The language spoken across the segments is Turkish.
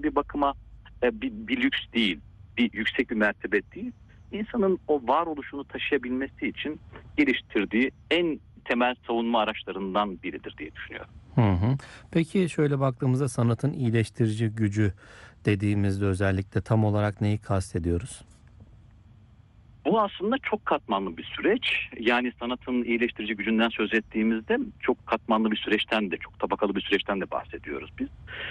aslında bir bakıma bir lüks değil, bir yüksek bir mertebe değil. İnsanın o varoluşunu taşıyabilmesi için geliştirdiği en temel savunma araçlarından biridir diye düşünüyorum. Hı hı. Peki şöyle baktığımızda sanatın iyileştirici gücü dediğimizde özellikle tam olarak neyi kastediyoruz? Bu aslında çok katmanlı bir süreç. Yani sanatın iyileştirici gücünden söz ettiğimizde çok katmanlı bir süreçten de, çok tabakalı bir süreçten de bahsediyoruz biz.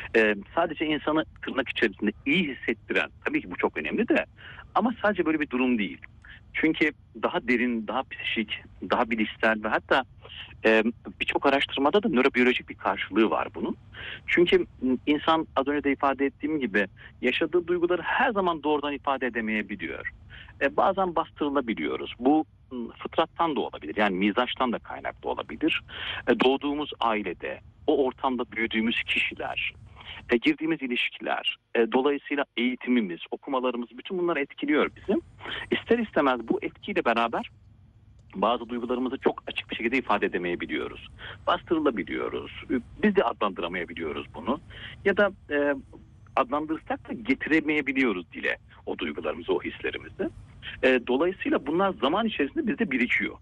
Sadece insanı tırnak içerisinde iyi hissettiren, tabii ki bu çok önemli de, ama sadece böyle bir durum değil. Çünkü daha derin, daha psikik, daha bilişsel ve hatta e, birçok araştırmada da nörobiyolojik bir karşılığı var bunun. Çünkü insan, az önce de ifade ettiğim gibi, yaşadığı duyguları her zaman doğrudan ifade edemeyebiliyor. Bazen bastırılabiliyoruz. Bu fıtrattan da olabilir. Yani mizaçtan da kaynaklı olabilir. Doğduğumuz ailede, o ortamda büyüdüğümüz kişiler, girdiğimiz ilişkiler, dolayısıyla eğitimimiz, okumalarımız, bütün bunlar etkiliyor bizi. İster istemez bu etkiyle beraber bazı duygularımızı çok açık bir şekilde ifade edemeyebiliyoruz. Bastırılabiliyoruz. Biz de adlandıramayabiliyoruz bunu. Ya da adlandırırsak da getiremeyebiliyoruz dile o duygularımızı, o hislerimizi. Dolayısıyla bunlar zaman içerisinde bizde birikiyor.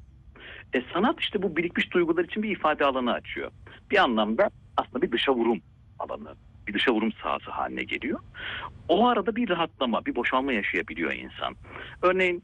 Sanat işte bu birikmiş duygular için bir ifade alanı açıyor. Bir anlamda aslında bir dışa vurum alanı, bir dışa vurum sahası haline geliyor. O arada bir rahatlama, bir boşalma yaşayabiliyor insan. Örneğin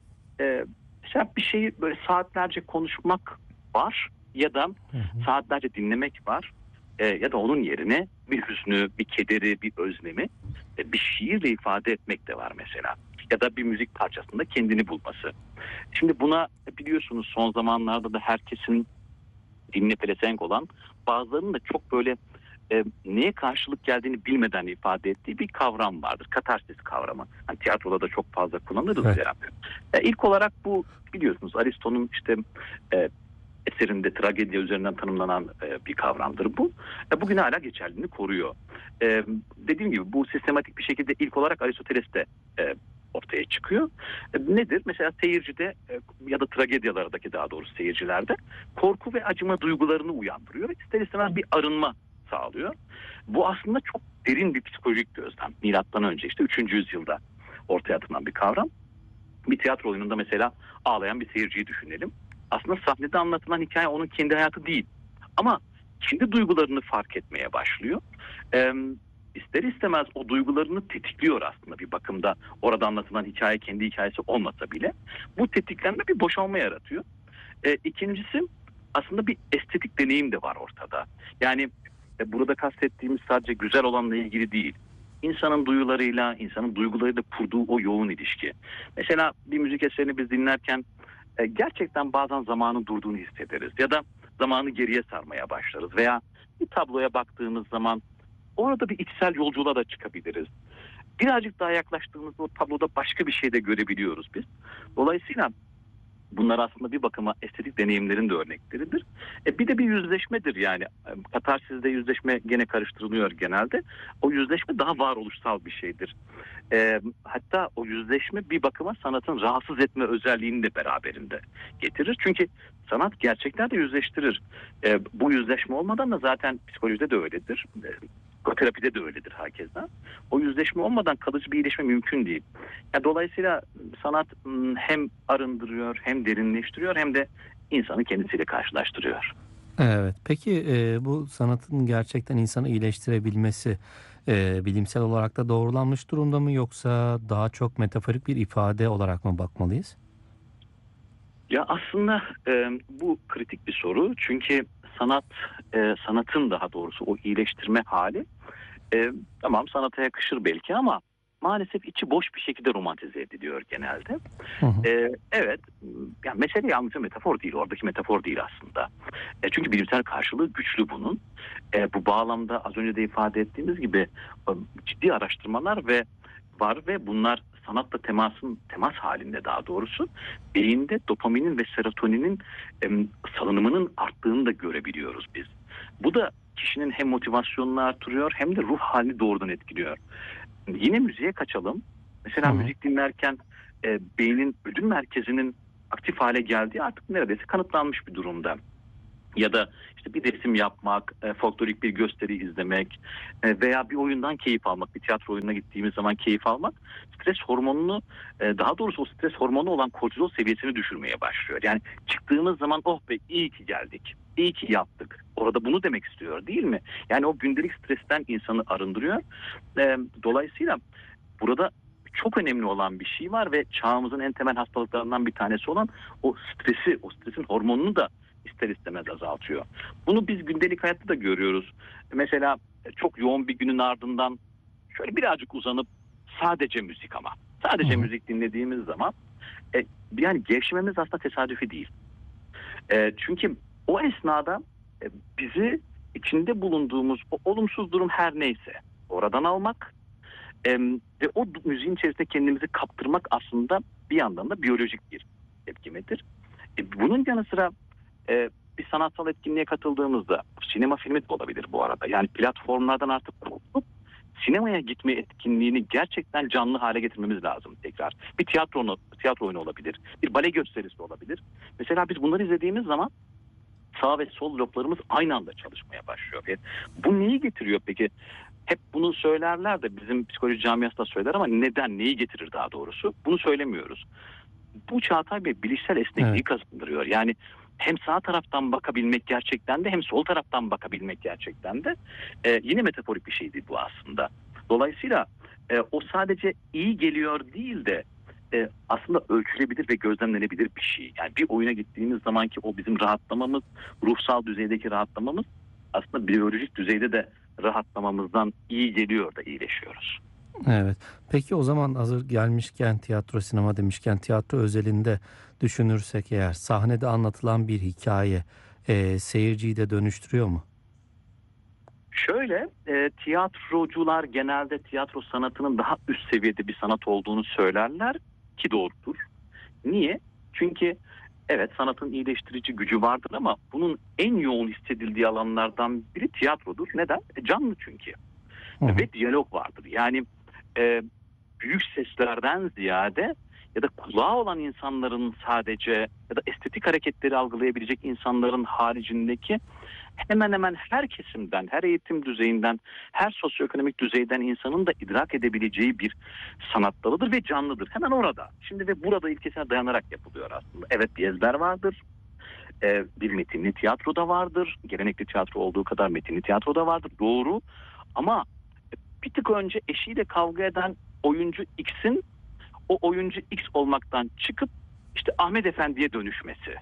mesela bir şeyi böyle saatlerce konuşmak var ya da Hı hı. saatlerce dinlemek var. Ya da onun yerine bir hüznü, bir kederi, bir özlemi bir şiirle ifade etmek de var mesela. Ya da bir müzik parçasında kendini bulması. Şimdi buna biliyorsunuz son zamanlarda da herkesin diline pelesenk olan, bazılarının da çok böyle neye karşılık geldiğini bilmeden ifade ettiği bir kavram vardır. Katarsis kavramı. Hani tiyatroda da çok fazla kullanırız Evet. ya. İlk olarak bu, biliyorsunuz, Aristo'nun işte e, eserinde tragedya üzerinden tanımlanan bir kavramdır bu. Bugün hala geçerliliğini koruyor. Dediğim gibi bu sistematik bir şekilde ilk olarak Aristoteles'te ortaya çıkıyor. Nedir? Mesela seyircide ya da tragedyalardaki, daha doğrusu seyircilerde, korku ve acıma duygularını uyandırıyor. İster istemez bir arınma sağlıyor. Bu aslında çok derin bir psikolojik gözlem. Milattan önce işte 3. yüzyılda ortaya atılan bir kavram. Bir tiyatro oyununda mesela ağlayan bir seyirciyi düşünelim. Aslında sahnede anlatılan hikaye onun kendi hayatı değil. Ama kendi duygularını fark etmeye başlıyor. Ee, ister istemez o duygularını tetikliyor aslında bir bakımda. Orada anlatılan hikaye kendi hikayesi olmasa bile. Bu tetiklenme bir boşalma yaratıyor. İkincisi, aslında bir estetik deneyim de var ortada. Yani burada kastettiğimiz sadece güzel olanla ilgili değil. İnsanın duyularıyla, insanın duygularıyla kurduğu o yoğun ilişki. Mesela bir müzik eserini biz dinlerken gerçekten bazen zamanın durduğunu hissederiz. Ya da zamanı geriye sarmaya başlarız. Veya bir tabloya baktığımız zaman orada bir içsel yolculuğa da çıkabiliriz. Birazcık daha yaklaştığımızda o tabloda başka bir şey de görebiliyoruz biz. Dolayısıyla bunlar aslında bir bakıma estetik deneyimlerin de örnekleridir. Bir de bir yüzleşmedir yani. Katarsis'de yüzleşme gene karıştırılıyor genelde. O yüzleşme daha varoluşsal bir şeydir. Hatta o yüzleşme bir bakıma sanatın rahatsız etme özelliğini de beraberinde getirir. Çünkü sanat gerçekten de yüzleştirir. Bu yüzleşme olmadan da zaten psikolojide de öyledir. Terapide de öyledir hakeza. O yüzleşme olmadan kalıcı bir iyileşme mümkün değil. Dolayısıyla sanat hem arındırıyor, hem derinleştiriyor, hem de insanı kendisiyle karşılaştırıyor. Evet. Peki bu sanatın gerçekten insanı iyileştirebilmesi bilimsel olarak da doğrulanmış durumda mı yoksa daha çok metaforik bir ifade olarak mı bakmalıyız? Ya aslında bu kritik bir soru. Çünkü sanatın daha doğrusu o iyileştirme hali, tamam, sanata yakışır belki ama maalesef içi boş bir şekilde romantize ediliyor genelde. Hı hı. Evet, yani mesele yalnızca metafor değil, oradaki metafor değil aslında. Çünkü bilimsel karşılığı güçlü bunun. Bu bağlamda az önce de ifade ettiğimiz gibi ciddi araştırmalar var ve bunlar sanatla temas halinde, daha doğrusu beyinde dopaminin ve serotoninin salınımının arttığını da görebiliyoruz biz. Bu da kişinin hem motivasyonunu artırıyor hem de ruh halini doğrudan etkiliyor. Yine müziğe kaçalım. Hı Mesela hı. müzik dinlerken beynin ödül merkezinin aktif hale geldiği artık neredeyse kanıtlanmış bir durumda. Ya da işte bir resim yapmak, folklorik bir gösteri izlemek veya bir oyundan keyif almak, bir tiyatro oyununa gittiğimiz zaman keyif almak, stres hormonunu, daha doğrusu o stres hormonu olan kortizol seviyesini düşürmeye başlıyor. Yani çıktığımız zaman oh be iyi ki geldik, iyi ki yaptık. Orada bunu demek istiyor değil mi? Yani o gündelik stresten insanı arındırıyor. Dolayısıyla burada çok önemli olan bir şey var ve çağımızın en temel hastalıklarından bir tanesi olan o stresi, o stresin hormonunu da ister istemez azaltıyor. Bunu biz gündelik hayatta da görüyoruz. Mesela çok yoğun bir günün ardından şöyle birazcık uzanıp sadece müzik ama Hı sadece hı. müzik dinlediğimiz zaman yani gevşememiz aslında tesadüfi değil. Çünkü o esnada bizi içinde bulunduğumuz o olumsuz durum her neyse oradan almak ve o müziğin içerisinde kendimizi kaptırmak aslında bir yandan da biyolojik bir tepkimedir. Bunun yanı sıra bir sanatsal etkinliğe katıldığımızda sinema filmi de olabilir bu arada. Yani platformlardan artık kurtulup sinemaya gitme etkinliğini gerçekten canlı hale getirmemiz lazım tekrar. Bir tiyatro oyunu olabilir. Bir bale gösterisi olabilir. Mesela biz bunları izlediğimiz zaman sağ ve sol loblarımız aynı anda çalışmaya başlıyor. Ve bu neyi getiriyor peki? Hep bunu söylerler de bizim psikoloji camiası da söyler ama neden, neyi getirir daha doğrusu? Bunu söylemiyoruz. Bu Çağatay Bey bilişsel esnekliği Evet. kazandırıyor. Yani hem sağ taraftan bakabilmek gerçekten de hem sol taraftan bakabilmek gerçekten de yine metaforik bir şeydi bu aslında. Dolayısıyla o sadece iyi geliyor değil de aslında ölçülebilir ve gözlemlenebilir bir şey. Yani bir oyuna gittiğimiz zamanki o bizim rahatlamamız, ruhsal düzeydeki rahatlamamız aslında biyolojik düzeyde de rahatlamamızdan iyi geliyor da iyileşiyoruz. Evet. Peki o zaman hazır gelmişken tiyatro, sinema demişken tiyatro özelinde düşünürsek eğer sahnede anlatılan bir hikaye seyirciyi de dönüştürüyor mu? Şöyle, tiyatrocular genelde tiyatro sanatının daha üst seviyede bir sanat olduğunu söylerler ki doğrudur. Niye? Çünkü evet sanatın iyileştirici gücü vardır ama bunun en yoğun hissedildiği alanlardan biri tiyatrodur. Neden? Canlı çünkü. Hı hı. Ve diyalog vardır. Yani e, büyük seslerden ziyade ya da kulağı olan insanların sadece ya da estetik hareketleri algılayabilecek insanların haricindeki hemen hemen her kesimden, her eğitim düzeyinden, her sosyoekonomik düzeyden insanın da idrak edebileceği bir sanat dalıdır ve canlıdır. Hemen orada. Şimdi ve burada ilkesine dayanarak yapılıyor aslında. Evet bir ezber vardır. Bir metinli tiyatro da vardır. Gelenekli tiyatro olduğu kadar metinli tiyatro da vardır. Doğru. Ama bir tık önce eşiyle kavga eden oyuncu X'in o oyuncu X olmaktan çıkıp işte Ahmet Efendi'ye dönüşmesi.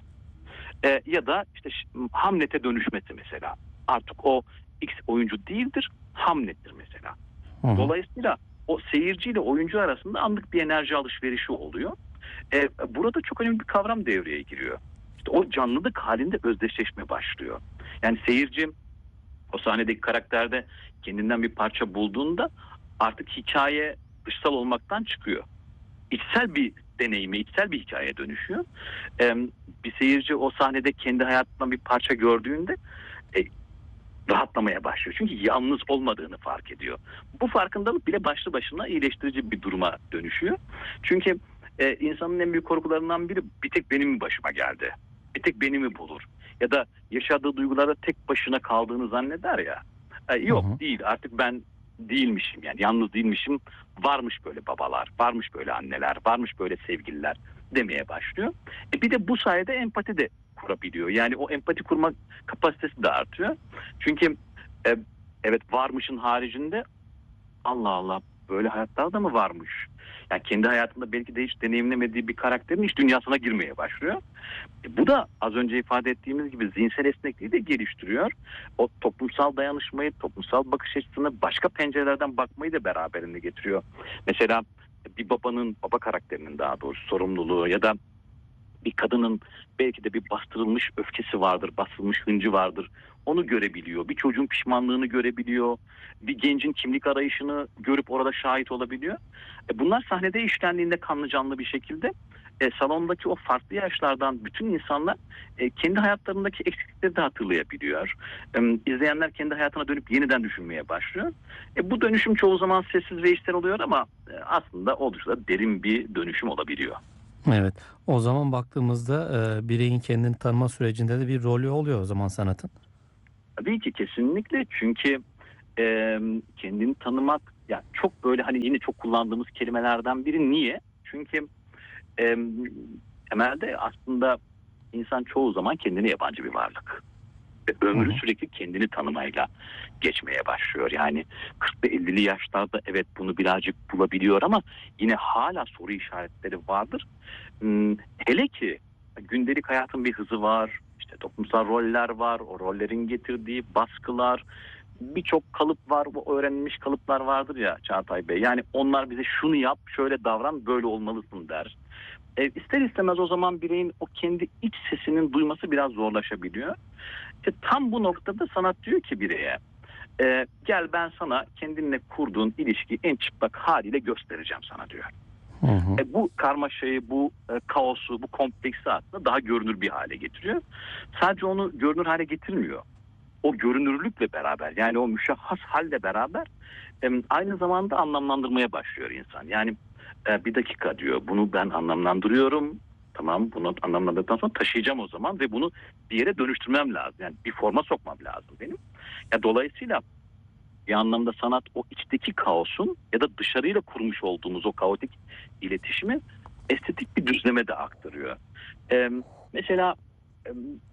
Ya da işte Hamlet'e dönüşmesi mesela. Artık o X oyuncu değildir, Hamlet'tir mesela. Hı hı. Dolayısıyla o seyirciyle oyuncu arasında anlık bir enerji alışverişi oluyor. Burada çok önemli bir kavram devreye giriyor. İşte o canlılık halinde özdeşleşme başlıyor. Yani seyirci o sahnedeki karakterde kendinden bir parça bulduğunda artık hikaye dışsal olmaktan çıkıyor. İçsel bir deneyime, içsel bir hikayeye dönüşüyor. Ee, Bir seyirci o sahnede kendi hayatından bir parça gördüğünde e, rahatlamaya başlıyor. Çünkü yalnız olmadığını fark ediyor. Bu farkındalık bile başlı başına iyileştirici bir duruma dönüşüyor. Çünkü insanın en büyük korkularından biri bir tek benim mi başıma geldi? Bir tek beni mi bulur? Ya da yaşadığı duygularda tek başına kaldığını zanneder ya. Hı Yok hı. değil artık ben değilmişim yani yalnız değilmişim. Varmış böyle babalar, varmış böyle anneler, varmış böyle sevgililer demeye başlıyor. Bir de bu sayede empati de kurabiliyor. Yani o empati kurma kapasitesi de artıyor. Çünkü e, evet varmışın haricinde Allah Allah böyle hayatlar da mı varmış? Yani kendi hayatında belki de hiç deneyimlemediği bir karakterin iç dünyasına girmeye başlıyor. Bu da az önce ifade ettiğimiz gibi zihinsel esnekliği de geliştiriyor. O toplumsal dayanışmayı, toplumsal bakış açısını başka pencerelerden bakmayı da beraberinde getiriyor. Mesela bir babanın, baba karakterinin daha doğrusu sorumluluğu ya da bir kadının belki de bir bastırılmış öfkesi vardır, bastırılmış hıncı vardır. Onu görebiliyor. Bir çocuğun pişmanlığını görebiliyor. Bir gencin kimlik arayışını görüp orada şahit olabiliyor. Bunlar sahnede işlendiğinde kanlı canlı bir şekilde salondaki o farklı yaşlardan bütün insanlar kendi hayatlarındaki eksiklikleri de hatırlayabiliyor. İzleyenler kendi hayatına dönüp yeniden düşünmeye başlıyor. Bu dönüşüm çoğu zaman sessiz ve içsel oluyor ama aslında oldukça da derin bir dönüşüm olabiliyor. Evet. O zaman baktığımızda bireyin kendini tanıma sürecinde de bir rolü oluyor o zaman sanatın. Tabii ki kesinlikle, çünkü kendini tanımak ya çok böyle hani yine çok kullandığımız kelimelerden biri. Niye? Çünkü em, temelde aslında insan çoğu zaman kendine yabancı bir varlık. Ve Hı ömrü hı. sürekli kendini tanımayla geçmeye başlıyor. Yani 40'lı 50'li yaşlarda evet bunu birazcık bulabiliyor ama yine hala soru işaretleri vardır. Hele ki gündelik hayatın bir hızı var. İşte toplumsal roller var. O rollerin getirdiği baskılar, birçok kalıp var. Bu öğrenilmiş kalıplar vardır ya Çağatay Bey. Yani onlar bize şunu yap, şöyle davran, böyle olmalısın der. İster istemez o zaman bireyin o kendi iç sesinin duyması biraz zorlaşabiliyor. İşte tam bu noktada sanat diyor ki bireye, gel ben sana kendinle kurduğun ilişkiyi en çıplak haliyle göstereceğim sana diyor. Hı hı. Bu karmaşayı, bu kaosu, bu kompleksi aslında daha görünür bir hale getiriyor. Sadece onu görünür hale getirmiyor. O görünürlükle beraber, yani o müşahhas halle beraber aynı zamanda anlamlandırmaya başlıyor insan. Yani bir dakika diyor, bunu ben anlamlandırıyorum. Tamam, bunu anlamlandırdıktan sonra taşıyacağım o zaman ve bunu bir yere dönüştürmem lazım. Yani bir forma sokmam lazım benim. Ya dolayısıyla bir anlamda sanat o içteki kaosun ya da dışarıyla kurmuş olduğumuz o kaotik iletişimi estetik bir düzleme de aktarıyor. Ee, Mesela e,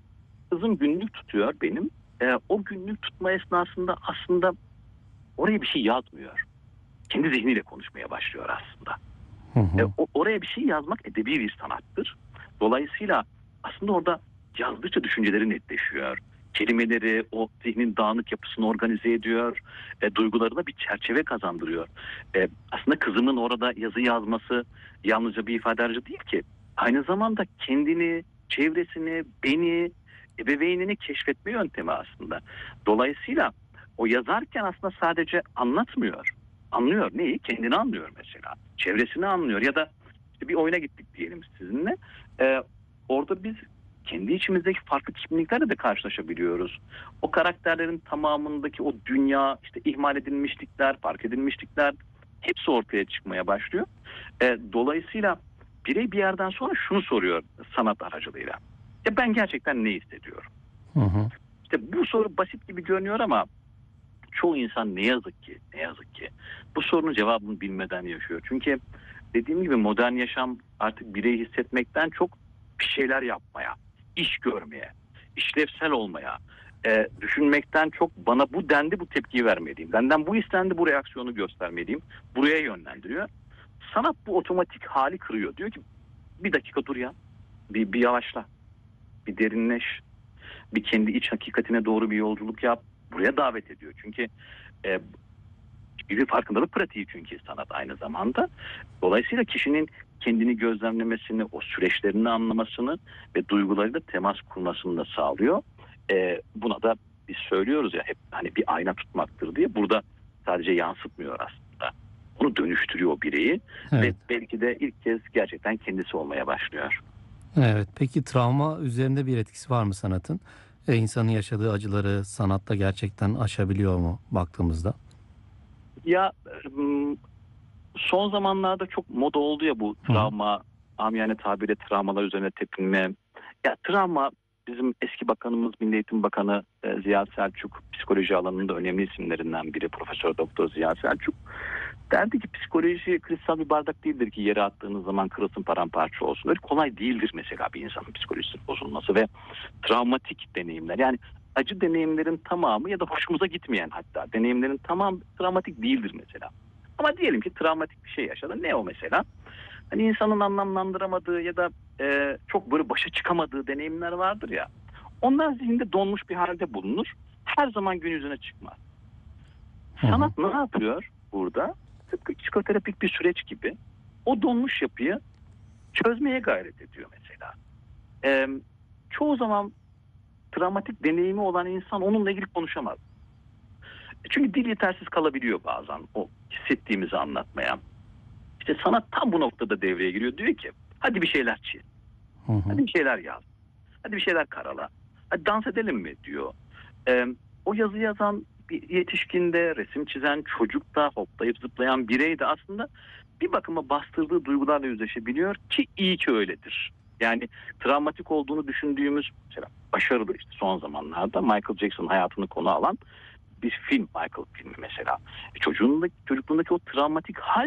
kızım günlük tutuyor benim. O günlük tutma esnasında aslında oraya bir şey yazmıyor. Kendi zihniyle konuşmaya başlıyor aslında. Hı hı. Oraya bir şey yazmak edebi bir sanattır. Dolayısıyla aslında orada yazdıkça düşünceleri netleşiyor. Kelimeleri, o zihnin dağınık yapısını organize ediyor. Duygularına bir çerçeve kazandırıyor. Aslında kızımın orada yazı yazması yalnızca bir ifade aracı değil ki. Aynı zamanda kendini, çevresini, beni, ebeveynini keşfetme yöntemi aslında. Dolayısıyla o yazarken aslında sadece anlatmıyor. Anlıyor. Neyi? Kendini anlıyor mesela. Çevresini anlıyor. Ya da işte bir oyuna gittik diyelim sizinle. Ee, Orada biz kendi içimizdeki farklı kimliklerle de karşılaşabiliyoruz. O karakterlerin tamamındaki o dünya, işte ihmal edilmişlikler, fark edilmişlikler hepsi ortaya çıkmaya başlıyor. Dolayısıyla birey bir yerden sonra şunu soruyor sanat aracılığıyla. Ya ben gerçekten ne hissediyorum? Hı hı. İşte bu soru basit gibi görünüyor ama çoğu insan ne yazık ki bu sorunun cevabını bilmeden yaşıyor. Çünkü dediğim gibi modern yaşam artık bireyi hissetmekten çok bir şeyler yapmaya, iş görmeye, işlevsel olmaya, düşünmekten çok bana bu dendi, bu tepkiyi vermeliyim. Benden bu istendi, bu reaksiyonu göstermeliyim. Buraya yönlendiriyor. Sanat bu otomatik hali kırıyor. Diyor ki bir dakika dur ya, bir yavaşla, bir derinleş, bir kendi iç hakikatine doğru bir yolculuk yap. Buraya davet ediyor. Çünkü e, bir farkındalık pratiği, çünkü sanat aynı zamanda. Dolayısıyla kişinin kendini gözlemlemesini, o süreçlerini anlamasını ve duygularıyla temas kurmasını da sağlıyor. Buna da biz söylüyoruz ya hep, hani bir ayna tutmaktır diye. Burada sadece yansıtmıyor aslında. Onu dönüştürüyor o bireyi ve Evet. belki de ilk kez gerçekten kendisi olmaya başlıyor. Evet. Peki travma üzerinde bir etkisi var mı sanatın? İnsanın yaşadığı acıları sanatta gerçekten aşabiliyor mu baktığımızda? Ya son zamanlarda çok moda oldu ya bu Hı hı. travma, amiyane tabirle travmalar üzerine tepinme. Ya travma, bizim eski bakanımız, Milli Eğitim Bakanı Ziya Selçuk, psikoloji alanında önemli isimlerinden biri, Profesör Doktor Ziya Selçuk. Derdi ki psikoloji kristal bir bardak değildir ki yere attığınız zaman kırılsın, paramparça olsun. Öyle kolay değildir mesela bir insanın psikolojisinin bozulması ve travmatik deneyimler. Yani acı deneyimlerin tamamı ya da hoşumuza gitmeyen hatta deneyimlerin tamamı travmatik değildir mesela. Ama diyelim ki travmatik bir şey yaşadı. Ne o mesela? Hani insanın anlamlandıramadığı ya da çok böyle başa çıkamadığı deneyimler vardır ya. Onlar zihinde donmuş bir halde bulunur. Her zaman gün yüzüne çıkmaz. Hı hı. Sanat ne yapıyor burada? Tıpkı psikoterapik bir süreç gibi o donmuş yapıyı çözmeye gayret ediyor mesela. E, Çoğu zaman travmatik deneyimi olan insan onunla ilgili konuşamaz. Çünkü dil yetersiz kalabiliyor bazen o hissettiğimizi anlatmaya. İşte sanat tam bu noktada devreye giriyor. Diyor ki hadi bir şeyler çiz, Hı hı. hadi bir şeyler yaz, hadi bir şeyler karala, hadi dans edelim mi diyor. E, O yazı yazan bir yetişkinde, resim çizen çocuk da, hoplayıp zıplayan birey de aslında bir bakıma bastırdığı duygularla yüzleşebiliyor ki iyi ki öyledir. Yani travmatik olduğunu düşündüğümüz mesela başarılı işte son zamanlarda Michael Jackson hayatını konu alan bir film, Michael filmi mesela. Çocukluğundaki o travmatik hal